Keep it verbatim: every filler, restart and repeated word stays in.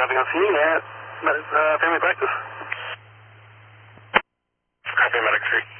arriving on scene at uh, family practice. Copy, medic three.